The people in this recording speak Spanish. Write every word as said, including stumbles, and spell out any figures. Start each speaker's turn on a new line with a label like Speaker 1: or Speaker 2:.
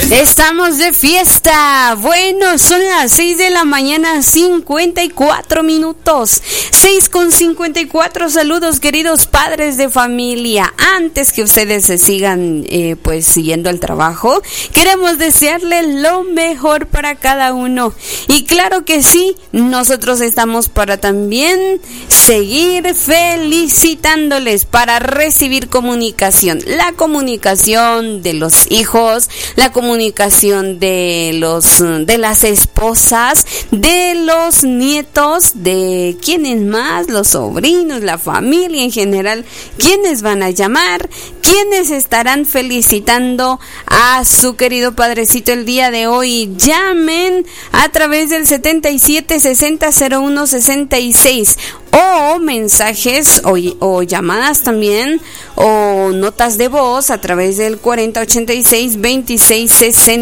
Speaker 1: Estamos de fiesta. Bueno, son las seis de la mañana, cincuenta y cuatro minutos. seis con cincuenta y cuatro. Saludos, queridos padres de familia. Antes que ustedes se sigan eh, pues siguiendo el trabajo, queremos desearles lo mejor para cada uno. Y claro que sí, nosotros estamos para también seguir felicitándoles, para recibir comunicación. La comunicación de los hijos, la comunicación de los de las esposas, de los nietos, de quienes más, los sobrinos, la familia en general, quienes van a llamar, quienes estarán felicitando a su querido padrecito el día de hoy. Llamen a través del setenta y siete sesenta cero uno sesenta y seis o mensajes o, o llamadas también o notas de voz a través del cuarenta ochenta y seis veintiséis sesenta.